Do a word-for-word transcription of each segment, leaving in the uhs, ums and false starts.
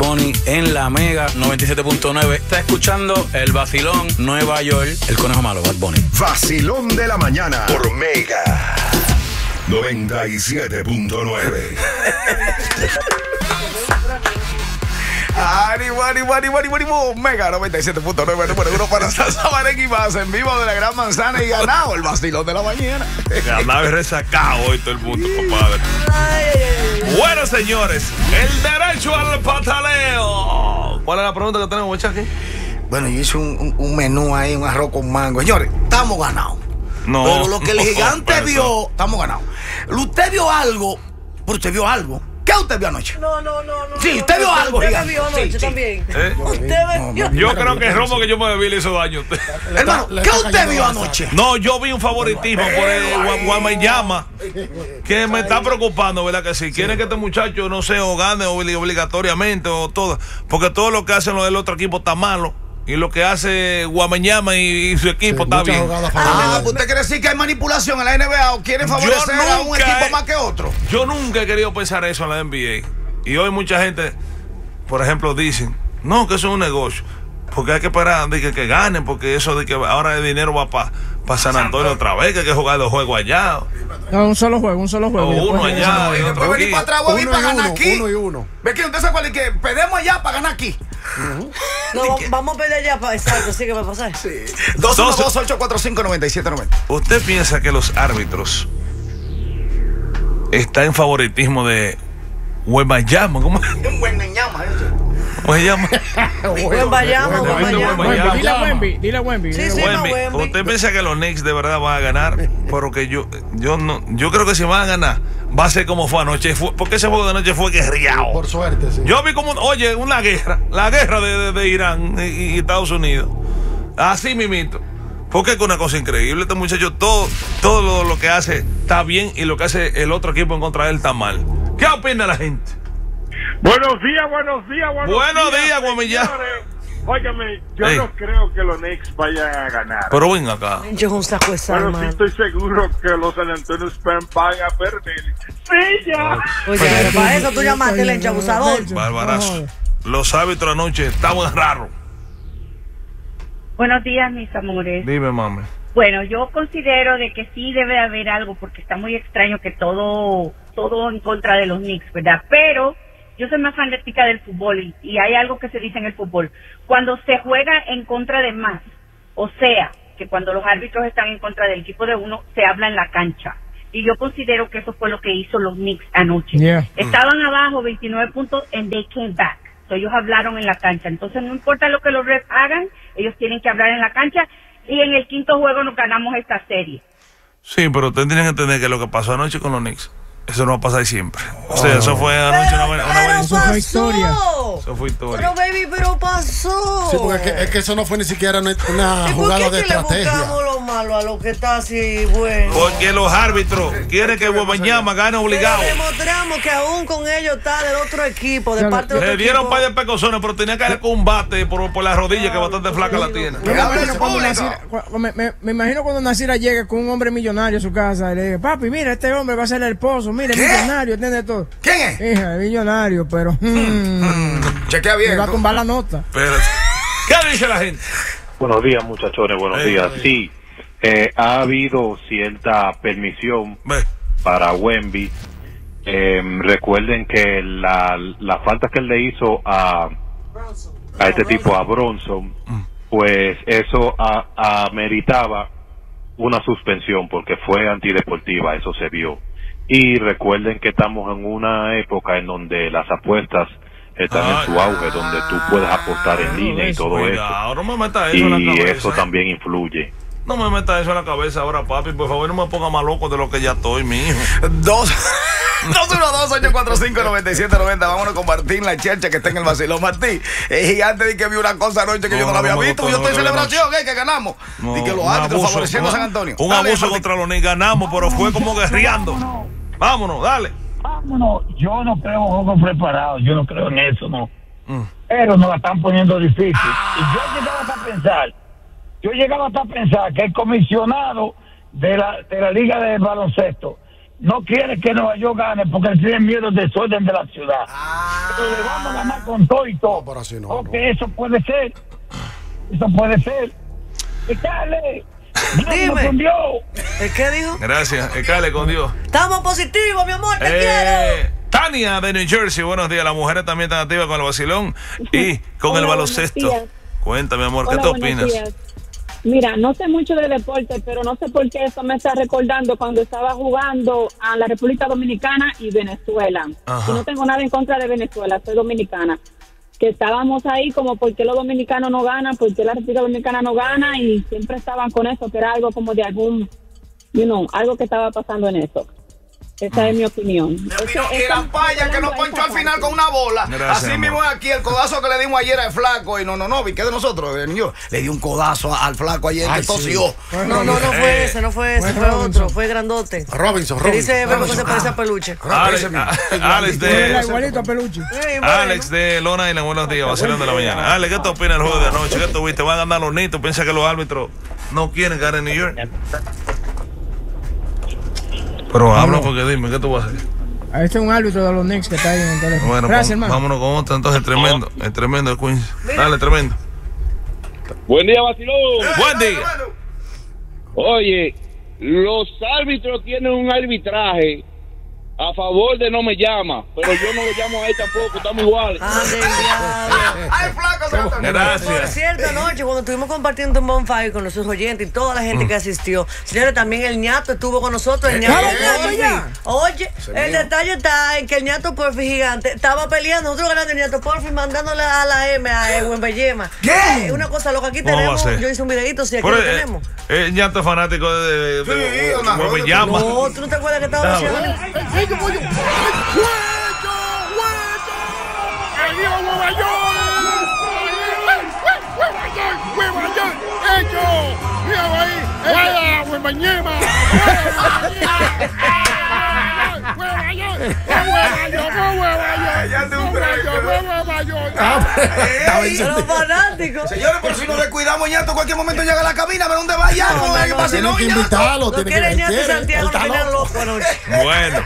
Bunny en la Mega noventa y siete punto nueve. Está escuchando el vacilón Nueva York, el conejo malo, Bad Bunny. Vacilón de la mañana por Mega noventa y siete punto nueve. Ánimo, ánimo, ánimo, ánimo, ánimo. Mega noventa y siete punto nueve, número uno para Salsa Merengue más en vivo de la Gran Manzana y ganado el vacilón de la mañana. Ganado y resacado hoy todo el mundo, compadre. Bueno, señores, el derecho al pataleo. ¿Cuál es la pregunta que tenemos, muchachos? Bueno, yo hice un, un, un menú ahí, un arroz con mango. Señores, estamos ganados. No. Pero lo que el no, gigante perdón. vio, estamos ganados. Usted vio algo, pero usted vio algo. ¿Qué usted vio anoche? No, no, no, no. Sí, usted vio algo, Usted gigante. me vio anoche Sí, sí. también. ¿Eh? Usted me vio. Yo creo que el romo que yo me bebí le hizo daño a usted. Hermano, ¿qué usted vio anoche? No, yo vi un favoritismo por el Guamayama que me está preocupando, ¿verdad? Que si quieren que este muchacho, no sé, o gane obligatoriamente o todo, porque todo lo que hacen los del otro equipo está malo. Y lo que hace Guamayama y, y su equipo Sí, está muchas bien. jugadas Ah, favorables. pues usted quiere decir que hay manipulación en la N B A o quieren favorecer a un nunca equipo he- más que otro. Yo nunca he querido pensar eso en la N B A. Y hoy mucha gente, por ejemplo, dicen, no, que eso es un negocio. Porque hay que esperar de que, que ganen, porque eso de que ahora el dinero va para pa San Antonio otra vez, que hay que jugar los juegos allá. No, un solo juego, un solo juego. O Y después uno regresa. allá. No, y y después otro venir aquí. para atrás, voy Uno para y ganar uno, aquí. uno y uno. ¿Ves que usted se acuerda que pedemos allá para ganar aquí? No, vamos a pelear ya para. Exacto, sí que va a pasar. Sí. dos uno dos, ocho cuatro cinco, nueve siete nueve cero. ¿Usted piensa que los árbitros están en favoritismo de Guamayama? ¿Cómo, Un buen ñama, ¿eh? ¿Cómo se llama? Buen Bayama, buen Bayama. Bayama. Wemby, dile a Wemby, dile a Wemby. Sí, dile a sí. Wemby. Wemby, Wemby. ¿usted piensa que los Knicks de verdad van a ganar? Pero que yo, yo no, yo creo que si van a ganar, va a ser como fue anoche. Fue, porque ese juego de anoche fue guerreado. Por suerte, sí. Yo vi como, oye, una guerra, la guerra de, de, de Irán y, y Estados Unidos. Así mimito. Porque es una cosa increíble. Este muchacho, todo, todo lo, lo que hace está bien y lo que hace el otro equipo en contra de él está mal. ¿Qué opina la gente? Buenos días, buenos días, buenos, Buenos días, Guamayama. señores. Óigame, yo Ey. no creo que los Knicks vayan a ganar. Pero ven acá. Yo un saco de sal, Pero sí man. estoy seguro que los San Antonio Spurs van a perder. ¡Sí, ya! Oye, pero para eso tú llamaste el enchabusador. Barbarazo. Los árbitros anoche estaban raros. Buenos días, mis amores. Dime, mami. Bueno, yo considero de que sí debe haber algo, porque está muy extraño que todo todo en contra de los Knicks, ¿verdad? Pero yo soy más fanática del fútbol y, y hay algo que se dice en el fútbol. Cuando se juega en contra de más, o sea, que cuando los árbitros están en contra del equipo de uno, se habla en la cancha. Y yo considero que eso fue lo que hizo los Knicks anoche. Yeah. Estaban abajo veintinueve puntos and they came back. So, ellos hablaron en la cancha. Entonces, no importa lo que los refs hagan, ellos tienen que hablar en la cancha. Y en el quinto juego nos ganamos esta serie. Sí, pero ustedes tienen que entender que lo que pasó anoche con los Knicks, eso no va a pasar siempre. O sea, eso fue anoche una, buena- una buena Eso fue historia. Eso fue historia. Pero, baby, pero pasó. Sí, porque es que, es que eso no fue ni siquiera una, una ¿Y por jugada qué de que le estrategia. buscamos lo malo a lo que está así bueno? Porque los árbitros quieren que Guamayama gane obligado. Pero demostramos que aún con ellos está del otro equipo, de Claro, parte del otro Le dieron un equipo. par de pecosones, pero tenía que darle con un bate por, por la rodilla, que bastante flaca la tiene. Yo me Habla imagino en cuando público. Nasira- cu- me, me- me imagino cuando Nasira llegue con un hombre millonario a su casa y le diga, papi, mira, este hombre va a ser el esposo, mira, es ¿Qué? millonario, tiene todo. ¿Quién es? Hija, es millonario, pero mm, Chequea me bien. va a ¿no? tumbar la nota. Pero, ¿qué dice la gente? Buenos días, muchachones, buenos Ey, días. ey. Sí, eh, ha habido cierta permisión Ve. para Wemby. Eh, recuerden que la, la falta que él le hizo a, a este tipo, a Bronson, pues eso a- ameritaba una suspensión porque fue antideportiva, eso se vio. Y recuerden que estamos en una época en donde las apuestas están Ay. en su auge, donde tú puedes apostar en línea y todo eso. Cuidado, no me meta eso en la Y cabeza. eso también influye. No me meta eso en la cabeza ahora, papi. Por favor, no me ponga más loco de lo que ya estoy, mi hijo. Dos. dos uno dos, ocho cuatro cinco, nueve siete nueve cero. Vámonos con Martín La Chercha, que está en el vacilón. Martín, el gigante dice que vi una cosa anoche que No, yo no la no, había no me visto. gustó, Yo no estoy en lo vi celebración, ¿eh? Que ganamos. No, y que los un árbitros abuso, favoreciendo a un- San Antonio. Un Dale, abuso Martín. contra los Knicks. Ganamos, pero fue como guerreando. Vámonos, dale. Vámonos, yo no creo en juegos preparados, yo no creo en eso, no. Mm. Pero nos la están poniendo difícil. Y yo llegaba hasta a pensar, yo llegaba hasta a pensar que el comisionado de la, de la Liga de Baloncesto no quiere que Nueva York gane porque tienen miedo del desorden de la ciudad. Ah. Pero le vamos a ganar con todo y todo. No, así no, porque no. Eso puede ser. Eso puede ser. Ecale. Dime. Con Dios. ¿Qué dijo? Gracias. Ecale con Dios. Estamos positivos, mi amor. Te eh, quiero. Tania de New Jersey. Buenos días. Las mujeres también están activas con el vacilón y con Hola, el baloncesto. Cuéntame, amor. Hola, ¿qué te opinas? Días. Mira, no sé mucho de deporte, pero no sé por qué eso me está recordando cuando estaba jugando a la República Dominicana y Venezuela. Ajá. Y no tengo nada en contra de Venezuela, soy dominicana. Que estábamos ahí como por qué los dominicanos no ganan, por qué la República Dominicana no gana, y siempre estaban con eso, que era algo como de algún, you know, algo que estaba pasando en eso. Esa es mi opinión. Y la paya que nos ponchó al final con una bola. Gracias, así amor. Mismo aquí, el codazo que le dimos ayer al flaco. Y no, no, no, vi que de nosotros, de niño. Le di un codazo al flaco ayer que tosió. Sí. No, no, no fue ese, no fue ese, fue otro, fue grandote. Robinson, Robinson. Que dice Bebo que se parece a Peluche. Alex, Alex de. Igualito a Peluche. Alex de Lona Island, buenos días, vacilón de la mañana. Alex, ¿qué te opinas del juego de anoche? ¿Qué tuviste? ¿Van a ganar los nitos? ¿Piensa que los árbitros no quieren ganar en New York? Pero habla porque dime, ¿qué tú vas a hacer? Este es un árbitro de los Knicks que está ahí en el teléfono. Bueno, gracias, hermano. Vámonos con otro, entonces, tremendo. Es tremendo el Queens. Dale, tremendo. Buen día, vacilón. Buen día. Oye, los árbitros tienen un arbitraje a favor de no me llama, pero yo no le llamo a él tampoco, estamos iguales. Ay, flaco, gracias. Por cierto, anoche cuando estuvimos compartiendo un bonfire con nuestros oyentes y toda la gente mm. que asistió, señores, también el ñato estuvo con nosotros. El ñato Porfi. Oye, el detalle está en que el ñato Porfi gigante estaba peleando, nosotros ganando el ñato Porfi, mandándole a la M a Edwin Bellema. ¿Qué? Una cosa loca, aquí tenemos, yo hice un videito, sí, aquí lo tenemos. El ñato fanático de Bellema. No, tú no te acuerdas que estaba haciendo. ¡Hueco, pollo! ¡Hueco! ¡Hueco! ¡Arriba, Nueva York! ¡Nueva York! ¡Nueva York! ¡Hecho! ¡Mira ahí! ¡Huela! ¡Nueva Ñema! ¡Nueva York! ¡Nueva York! ¡Nueva York! Pero fanático. Señores, por si nos descuidamos, ñato, en cualquier momento llega a la cabina, ¿pero dónde va ya? Tienen que invitarlo. No quiere ñato y Santiago, al final loco anoche. Bueno.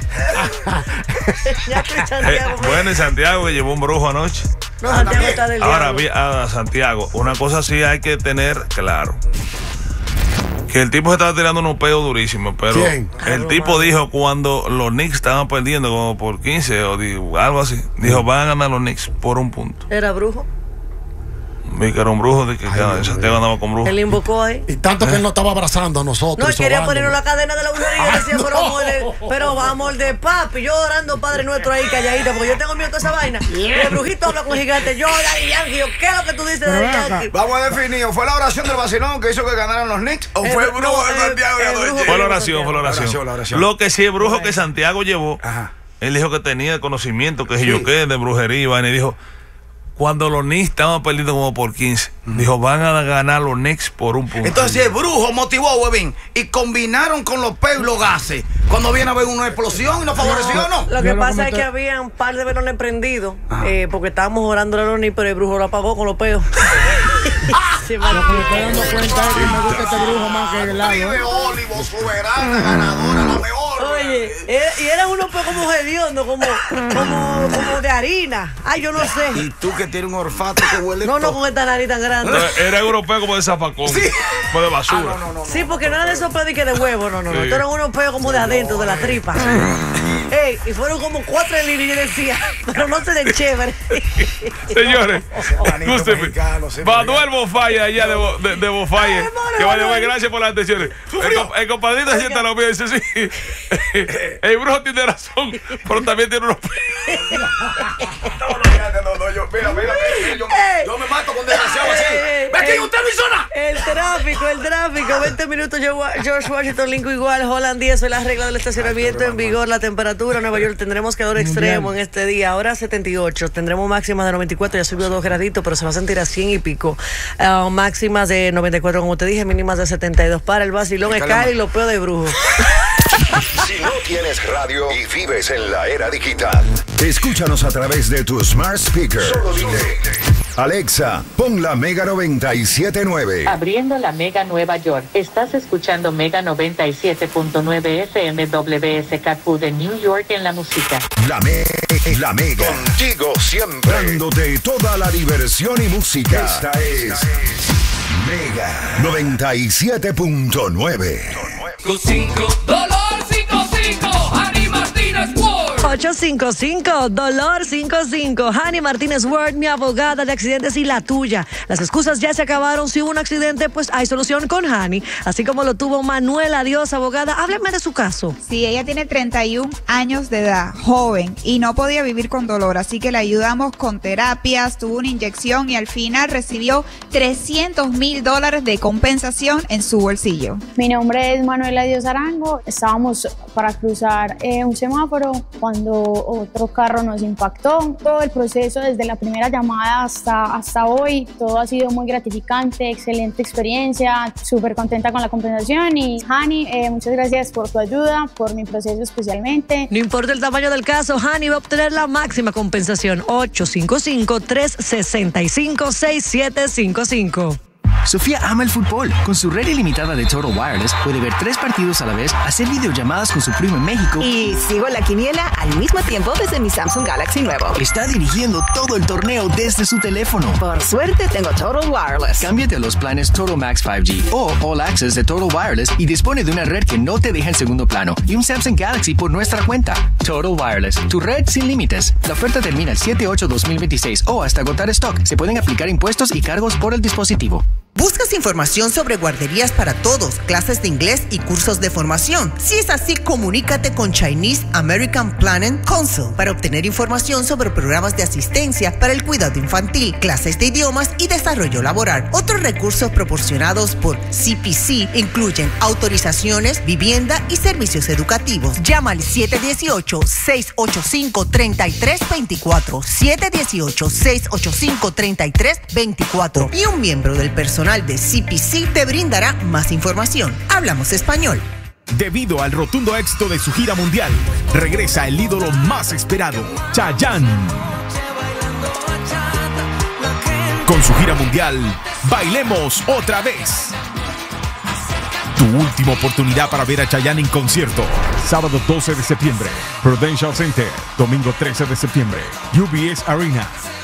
eh, bueno, y Santiago que llevó un brujo anoche. No, Santiago está del Ahora, a Santiago, una cosa sí hay que tener claro. Que el tipo se estaba tirando unos pedos durísimos, pero ¿quién? El tipo dijo cuando los Knicks estaban perdiendo como por quince o digo, algo así, dijo, van a ganar los Knicks por un punto. ¿Era brujo? Vi que era un brujo, de que Ay, Santiago andaba con brujo. Él invocó ahí. Y tanto que él no estaba abrazando a nosotros. No, él quería ponernos la cadena de la brujería y decía, no. pero, amor de, pero amor de papi, yo orando Padre Nuestro ahí calladita, porque yo tengo miedo de esa vaina. Y el brujito habla con el gigante, yo, Daddy Yankee, ¿qué es lo que tú dices de Daddy Yankee? Vamos a definir, ¿fue la oración del vacilón que hizo que ganaran los Knicks? ¿O el, fue el brujo no, de Santiago? El, el, el fue la oración, fue la oración. La oración, la oración. Lo que sí, el brujo que Santiago llevó, Ajá. él dijo que tenía conocimiento, que sí. yo qué, de brujería, y vaina, y dijo, cuando los Knicks estaban perdiendo como por quince, uh-huh. dijo, van a ganar los Knicks por un punto. Entonces el brujo motivó, Webin, y combinaron con los peos y los gases. Cuando viene a ver una explosión y nos favoreció, ¿no? ¿no? Lo que yo pasa lo es que había un par de velones prendidos, eh, porque estábamos orando a los Knicks, pero el brujo lo apagó con los peos. Sí, lo que me estoy dando cuenta es que me gusta este brujo más que el lado. ¿eh? Olivo, soberana, ganadora, la mejor. Oye, y era uno pues como hediondo, como, como, como de harina. Ay, yo no sé. Y tú que tienes un olfato que huele. No, no, con esta nariz tan grande. No, era europeo como de zafacón. Sí. Como de basura. Ah, no, no, no, sí, porque no era de esos pedos que de huevo, no, no, no. Sí. Eran unos pedos como de adentro, de la tripa. Ey, y fueron como cuatro líneas y yo decía, pero no se den chévere. Señores, escúcheme. Manuel Bofalle allá de, de, de Bofalle. Que vaya, vaya, gracias por las atenciones. El, el compadrito sienta lo mío y dice, sí, el brujo tiene razón, pero también tiene unos no, no, no, yo, mira, mira, yo, yo me mato con desgraciado así. ¡Ve que usted mi zona! El tráfico, el tráfico, veinte minutos, George Washington, Lincoln igual, Holland diez, soy la regla del estacionamiento en vigor, la temperatura, Nueva York tendremos calor extremo en este día, ahora setenta y ocho, tendremos máximas de noventa y cuatro, ya subió dos graditos, pero se va a sentir a cien y pico, uh, máximas de noventa y cuatro, como te dije, mínimas de setenta y dos, para el vacilón, Sky y lo peor de brujo. Si no tienes radio y vives en la era digital, escúchanos a través de tu smart speaker. Solo dile Alexa, pon la Mega noventa y siete punto nueve. Abriendo la Mega Nueva York. Estás escuchando Mega noventa y siete punto nueve F M W S K Q de New York en la música. La, me la Mega. Contigo siempre. Dándote toda la diversión y música. Esta es Mega noventa y siete punto nueve. cinco, Dolor cinco cinco, Hani Martínez Ward. ocho cinco cinco, Dolor cinco cinco. Hani Martínez Ward, mi abogada de accidentes y la tuya. Las excusas ya se acabaron. Si hubo un accidente, pues hay solución con Hani. Así como lo tuvo Manuel. Adiós, abogada. Hábleme de su caso. Sí, ella tiene treinta y un años de edad, joven, y no podía vivir con dolor. Así que le ayudamos con terapias, tuvo una inyección y al final recibió trescientos mil dólares de compensación en su bolsillo. Mi nombre es Manuela Dios Arango. Estábamos para cruzar eh, un semáforo cuando otro carro nos impactó. Todo el proceso desde la primera llamada hasta, hasta hoy, todo ha sido muy gratificante, excelente experiencia, súper contenta con la compensación. Y Hani, eh, muchas gracias por tu ayuda, por mi proceso especialmente. No importa el tamaño del caso, Hani va a obtener la máxima compensación. ocho cinco cinco, tres seis cinco, seis siete cinco cinco. Sofía ama el fútbol. Con su red ilimitada de Total Wireless puede ver tres partidos a la vez, hacer videollamadas con su primo en México. Y sigo la quiniela al mismo tiempo desde mi Samsung Galaxy nuevo. Está dirigiendo todo el torneo desde su teléfono. Por suerte tengo Total Wireless. Cámbiate a los planes Total Max cinco G o All Access de Total Wireless y dispone de una red que no te deja en segundo plano y un Samsung Galaxy por nuestra cuenta. Total Wireless, tu red sin límites. La oferta termina el siete ocho dos mil veintiséis o hasta agotar stock. Se pueden aplicar impuestos y cargos por el dispositivo. ¿Buscas información sobre guarderías para todos, clases de inglés y cursos de formación? Si es así, comunícate con Chinese American Planning Council para obtener información sobre programas de asistencia para el cuidado infantil, clases de idiomas y desarrollo laboral. Otros recursos proporcionados por C P C incluyen autorizaciones, vivienda y servicios educativos. Llama al siete uno ocho, seis ocho cinco, tres tres dos cuatro, siete uno ocho, seis ocho cinco, tres tres dos cuatro y un miembro del personal de C P C te brindará más información. Hablamos español. Debido al rotundo éxito de su gira mundial, regresa el ídolo más esperado, Chayanne. Con su gira mundial, Bailemos Otra Vez. Tu última oportunidad para ver a Chayanne en concierto. Sábado doce de septiembre, Prudential Center. Domingo trece de septiembre, U B S Arena.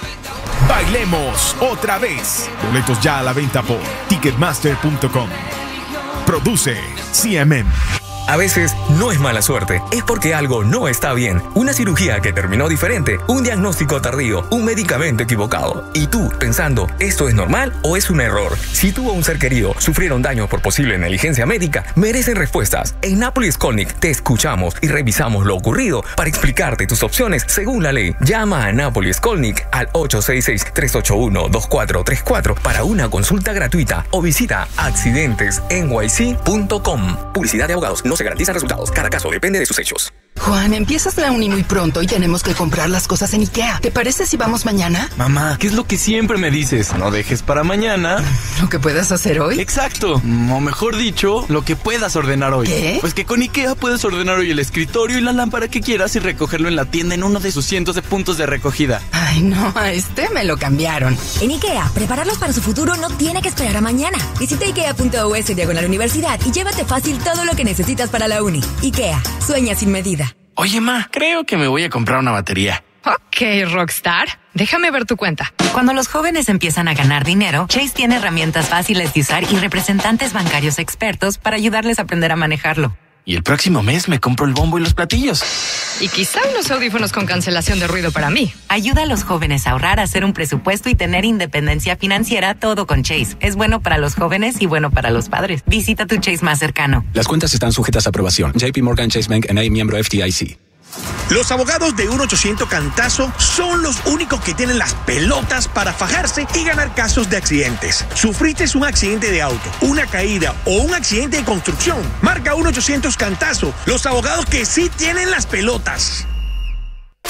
Bailemos Otra Vez. Boletos ya a la venta por ticketmaster punto com. Produce C M M. A veces no es mala suerte, es porque algo no está bien. Una cirugía que terminó diferente, un diagnóstico tardío, un medicamento equivocado. Y tú, pensando, ¿esto es normal o es un error? Si tú o un ser querido sufrieron daño por posible negligencia médica, merecen respuestas. En Nápoles Skolnick te escuchamos y revisamos lo ocurrido para explicarte tus opciones según la ley. Llama a Nápoles Skolnick al ocho seis seis, tres ocho uno, dos cuatro tres cuatro para una consulta gratuita o visita accidentes N Y C punto com. Publicidad de abogados. No se garantizan resultados. Cada caso depende de sus hechos. Juan, empiezas la uni muy pronto y tenemos que comprar las cosas en IKEA. ¿Te parece si vamos mañana? Mamá, ¿qué es lo que siempre me dices? No dejes para mañana lo que puedas hacer hoy. Exacto. O mejor dicho, lo que puedas ordenar hoy. ¿Qué? Pues que con IKEA puedes ordenar hoy el escritorio y la lámpara que quieras y recogerlo en la tienda en uno de sus cientos de puntos de recogida. Ay, no, a este me lo cambiaron. En IKEA, prepararlos para su futuro no tiene que esperar a mañana. Visita ikea punto u s diagonal universidad y llévate fácil todo lo que necesitas para la uni. IKEA, sueña sin medida. Oye, ma, creo que me voy a comprar una batería. Ok, Rockstar. Déjame ver tu cuenta. Cuando los jóvenes empiezan a ganar dinero, Chase tiene herramientas fáciles de usar y representantes bancarios expertos para ayudarles a aprender a manejarlo. Y el próximo mes me compro el bombo y los platillos. Y quizá unos audífonos con cancelación de ruido para mí. Ayuda a los jóvenes a ahorrar, hacer un presupuesto y tener independencia financiera, todo con Chase. Es bueno para los jóvenes y bueno para los padres. Visita tu Chase más cercano. Las cuentas están sujetas a aprobación. J P Morgan Chase Bank N A, miembro F D I C. Los abogados de uno ochocientos Cantazo son los únicos que tienen las pelotas para fajarse y ganar casos de accidentes. ¿Sufriste un accidente de auto, una caída o un accidente de construcción? Marca uno ochocientos Cantazo, los abogados que sí tienen las pelotas.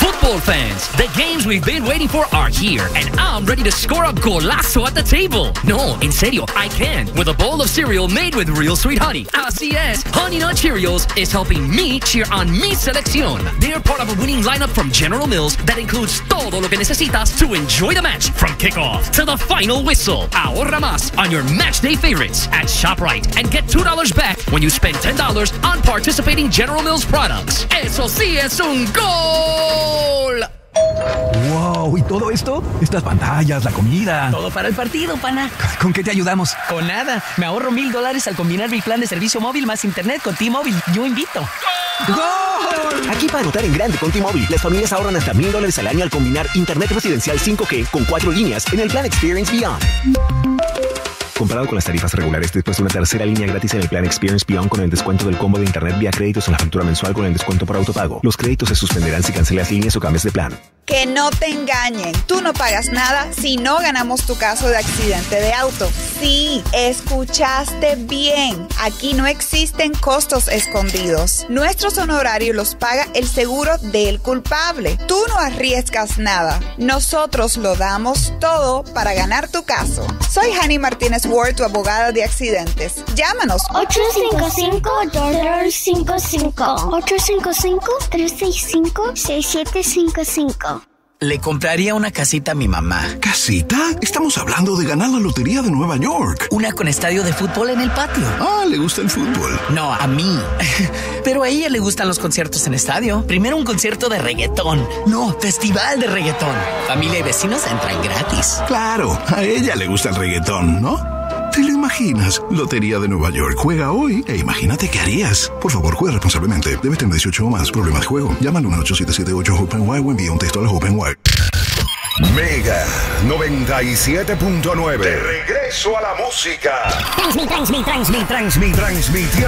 Football fans, the games we've been waiting for are here, and I'm ready to score a golazo at the table. No, en serio, I can, with a bowl of cereal made with real sweet honey. Así es, Honey Nut Cheerios is helping me cheer on mi selección. They're part of a winning lineup from General Mills that includes todo lo que necesitas to enjoy the match, from kickoff to the final whistle. Ahorra más on your match day favorites at ShopRite and get two dollars back when you spend ten dollars on participating General Mills products. Eso sí es un gol. Wow, ¿y todo esto? Estas pantallas, la comida. Todo para el partido, pana. ¿Con qué te ayudamos? Con nada. Me ahorro mil dólares al combinar mi plan de servicio móvil más internet con T-Mobile. Yo invito. ¡Gol! Aquí para anotar en grande con T-Mobile, las familias ahorran hasta mil dólares al año al combinar internet residencial cinco G con cuatro líneas en el plan Experience Beyond. Comparado con las tarifas regulares, después de una tercera línea gratis en el plan Experience Beyond con el descuento del combo de internet vía créditos en la factura mensual con el descuento por autopago. Los créditos se suspenderán si cancelas líneas o cambias de plan. Que no te engañen. Tú no pagas nada si no ganamos tu caso de accidente de auto. Sí, escuchaste bien. Aquí no existen costos escondidos. Nuestros honorarios los paga el seguro del culpable. Tú no arriesgas nada. Nosotros lo damos todo para ganar tu caso. Soy Hani Martínez Ward, tu abogada de accidentes. Llámanos. ocho cinco cinco, dos cinco cinco. ocho cinco cinco, tres seis cinco, seis siete cinco cinco. Le compraría una casita a mi mamá. ¿Casita? Estamos hablando de ganar la lotería de Nueva York. Una con estadio de fútbol en el patio. Ah, ¿le gusta el fútbol? No, a mí. Pero a ella le gustan los conciertos en estadio. Primero un concierto de reggaetón. No, festival de reggaetón. Familia y vecinos entran gratis. Claro, a ella le gusta el reggaetón, ¿no? ¿Te lo imaginas? Lotería de Nueva York. Juega hoy e imagínate qué harías. Por favor, juega responsablemente. Debes tener dieciocho o más. Problemas de juego. Llama al uno ocho siete siete ocho OpenWide o envía un texto a la OpenWide. Mega noventa y siete punto nueve. De regreso a la música. Transmit, transmit, transmit, transmit. Transmitiendo